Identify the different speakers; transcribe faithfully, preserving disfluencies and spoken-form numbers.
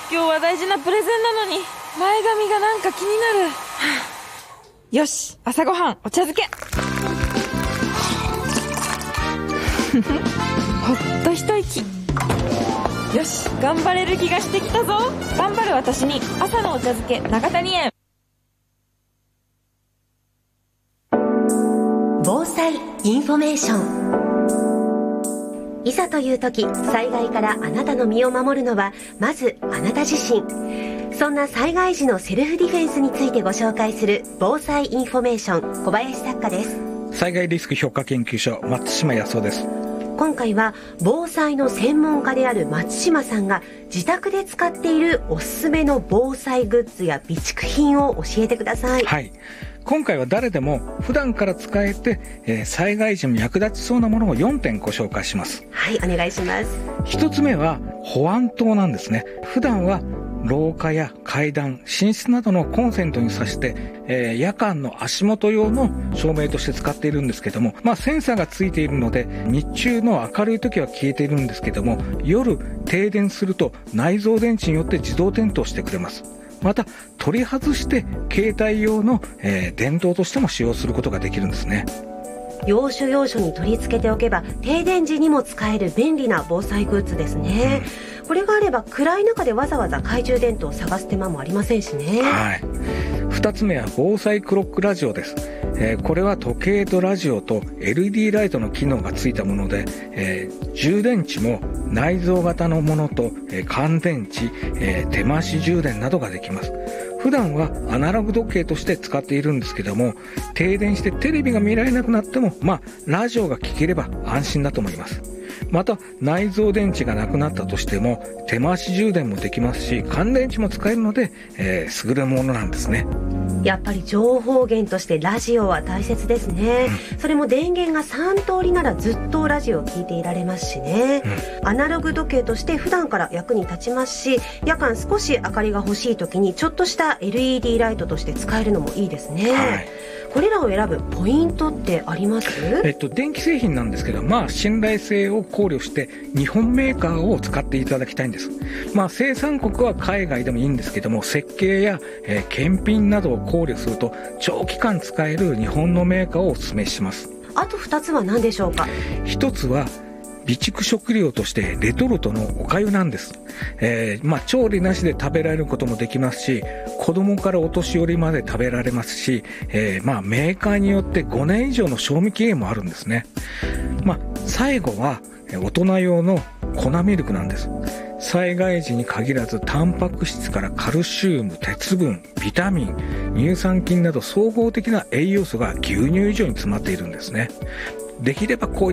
Speaker 1: 今日は大事なプレゼンなのに前髪がなんか気になる。はあ、よし、朝ごはんお茶漬け。ほっと一息。よし、頑張れる気がしてきたぞ。頑張る私に朝のお茶漬け長谷園。
Speaker 2: 防災インフォメーション。いざという時、災害からあなたの身を守るのはまずあなた自身。そんな災害時のセルフディフェンスについてご紹介する防災インフォメーション、小林作家です。
Speaker 3: 災害リスク評価研究所、松島康夫です。
Speaker 2: 今回は防災の専門家である松島さんが自宅で使っているおすすめの防災グッズや備蓄品を教えてください。
Speaker 3: はい、今回は誰でも普段から使えて、えー、災害時に役立ちそうなものをよんてんご紹介します。
Speaker 2: はい、お願いします。
Speaker 3: ひとつめは保安灯なんですね。普段は廊下や階段、寝室などのコンセントに挿して、えー、夜間の足元用の照明として使っているんですけども、まあセンサーがついているので日中の明るい時は消えているんですけども、夜停電すると内蔵電池によって自動点灯してくれます。また取り外して携帯用の、えー、電灯としても使用することができるんですね。
Speaker 2: 要所要所に取り付けておけば停電時にも使える便利な防災グッズですね、うん、これがあれば暗い中でわざわざ懐中電灯を探す手間もありませんしね。
Speaker 3: はい、ふたつめは防災クロックラジオです。えー、これは時計とラジオと エルイーディー ライトの機能がついたもので、えー、充電池も内蔵型のものと、えー、乾電池、えー、手回し充電などができます。普段はアナログ時計として使っているんですけども、停電してテレビが見られなくなっても、まあラジオが聞ければ安心だと思います。また内蔵電池がなくなったとしても手回し充電もできますし、乾電池も使えるので、えー、優れものなんですね。
Speaker 2: やっぱり情報源としてラジオは大切ですね、うん、それも電源がさん通りならずっとラジオを聞いていられますしね、うん、アナログ時計として普段から役に立ちますし、夜間少し明かりが欲しい時にちょっとした エルイーディー ライトとして使えるのもいいですね、はい。これらを選ぶポイントってあります？
Speaker 3: えっと、電気製品なんですけど、まあ信頼性を考慮して日本メーカーを使っていただきたいんです。まあ生産国は海外でもいいんですけども、設計や、えー、検品などを考慮すると長期間使える日本のメーカーをお勧めします。
Speaker 2: あとふたつは何でしょうか？
Speaker 3: ひとつは備蓄食料としてレトルトのお粥なんです。えー、まあ調理なしで食べられることもできますし、子供からお年寄りまで食べられますし、えー、まあメーカーによってごねん以上の賞味期限もあるんですね。まあ最後は大人用の粉ミルクなんです。災害時に限らずタンパク質からカルシウム、鉄分、ビタミン、乳酸菌など総合的な栄養素が牛乳以上に詰まっているんですね。できればこう